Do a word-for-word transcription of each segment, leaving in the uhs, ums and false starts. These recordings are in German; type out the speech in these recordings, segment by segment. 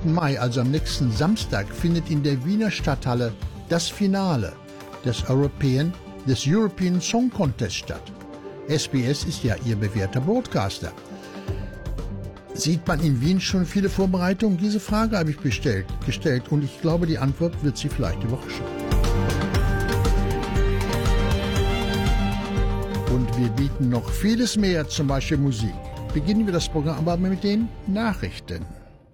vierzehnten Mai, also am nächsten Samstag, findet in der Wiener Stadthalle das Finale des European, des European Song Contest statt. S B S ist ja Ihr bewährter Broadcaster. Sieht man in Wien schon viele Vorbereitungen? Diese Frage habe ich bestellt, gestellt und ich glaube, die Antwort wird Sie vielleicht überraschen. Und wir bieten noch vieles mehr, zum Beispiel Musik. Beginnen wir das Programm aber mit den Nachrichten.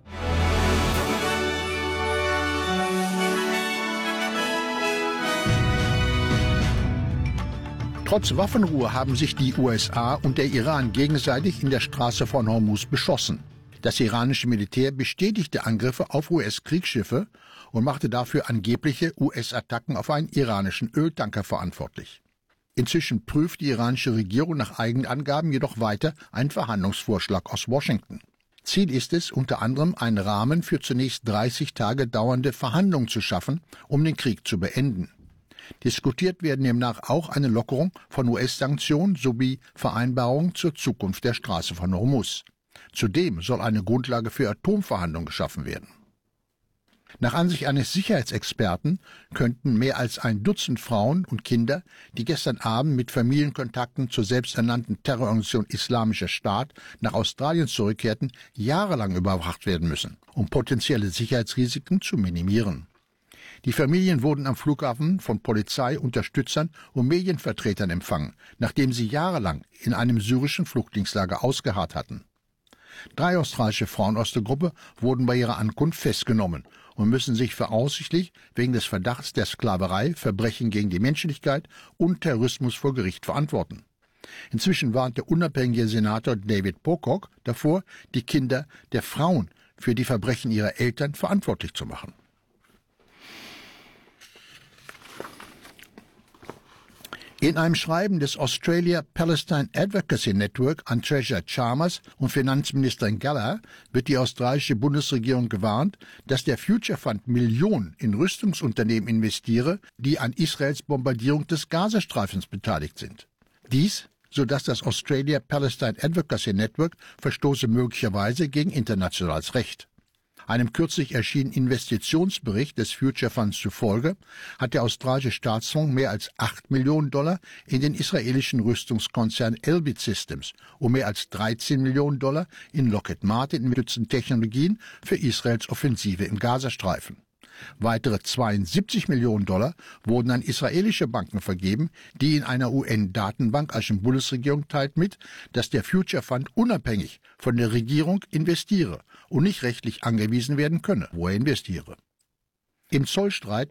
Trotz Waffenruhe haben sich die U S A und der Iran gegenseitig in der Straße von Hormuz beschossen. Das iranische Militär bestätigte Angriffe auf U S-Kriegsschiffe und machte dafür angebliche U S-Attacken auf einen iranischen Öltanker verantwortlich. Inzwischen prüft die iranische Regierung nach eigenen Angaben jedoch weiter einen Verhandlungsvorschlag aus Washington. Ziel ist es, unter anderem einen Rahmen für zunächst dreißig Tage dauernde Verhandlungen zu schaffen, um den Krieg zu beenden. Diskutiert werden demnach auch eine Lockerung von U S-Sanktionen sowie Vereinbarungen zur Zukunft der Straße von Hormuz. Zudem soll eine Grundlage für Atomverhandlungen geschaffen werden. Nach Ansicht eines Sicherheitsexperten könnten mehr als ein Dutzend Frauen und Kinder, die gestern Abend mit Familienkontakten zur selbsternannten Terrororganisation Islamischer Staat nach Australien zurückkehrten, jahrelang überwacht werden müssen, um potenzielle Sicherheitsrisiken zu minimieren. Die Familien wurden am Flughafen von Polizei, Unterstützern und Medienvertretern empfangen, nachdem sie jahrelang in einem syrischen Flüchtlingslager ausgeharrt hatten. Drei australische Frauen aus der Gruppe wurden bei ihrer Ankunft festgenommen und müssen sich voraussichtlich wegen des Verdachts der Sklaverei, Verbrechen gegen die Menschlichkeit und Terrorismus vor Gericht verantworten. Inzwischen warnt der unabhängige Senator David Pocock davor, die Kinder der Frauen für die Verbrechen ihrer Eltern verantwortlich zu machen. In einem Schreiben des Australia Palestine Advocacy Network an Treasurer Chalmers und Finanzministerin Gallagher wird die australische Bundesregierung gewarnt, dass der Future Fund Millionen in Rüstungsunternehmen investiere, die an Israels Bombardierung des Gazastreifens beteiligt sind. Dies, sodass das Australia Palestine Advocacy Network verstoße möglicherweise gegen internationales Recht. Einem kürzlich erschienenen Investitionsbericht des Future Funds zufolge hat der australische Staatsfonds mehr als acht Millionen Dollar in den israelischen Rüstungskonzern Elbit Systems und mehr als dreizehn Millionen Dollar in Lockheed Martin in Technologien für Israels Offensive im Gazastreifen. Weitere zweiundsiebzig Millionen Dollar wurden an israelische Banken vergeben, die in einer U N-Datenbank als Bundesregierung teilt mit, dass der Future Fund unabhängig von der Regierung investiere und nicht rechtlich angewiesen werden könne, wo er investiere. Im Zollstreit